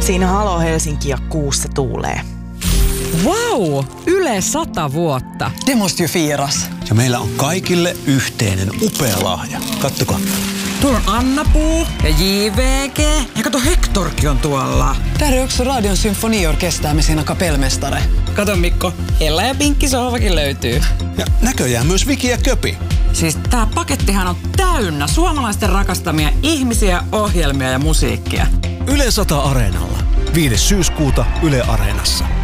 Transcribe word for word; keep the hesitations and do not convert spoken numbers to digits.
Siinä Halo Helsinki ja kuussa tuulee. Vau! Yle sata vuotta. Det måste ju firas. Ja meillä on kaikille yhteinen upea lahja. Kattokaa. Tuolla on Anna-Puu ja J V G. Ja kato, Hektorkin on tuolla. Där är också Radion symfoniorkester med sina kapellmästare. Kato Mikko, Ella ja Pinkki sohvakin löytyy. Ja näköjään myös Viki ja Köpi. Siis tää pakettihan on täynnä suomalaisten rakastamia ihmisiä, ohjelmia ja musiikkia. Yle sata Areenalla. viides syyskuuta Yle Areenassa.